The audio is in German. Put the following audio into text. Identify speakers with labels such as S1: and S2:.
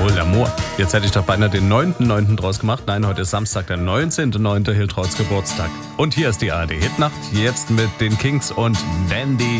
S1: Oh, L'amour. Jetzt hätte ich doch beinahe den 9.9. draus gemacht. Nein, heute ist Samstag, der 19.9. Hiltrauts Geburtstag. Und hier ist die ARD Hitnacht, jetzt mit den Kings und Dandy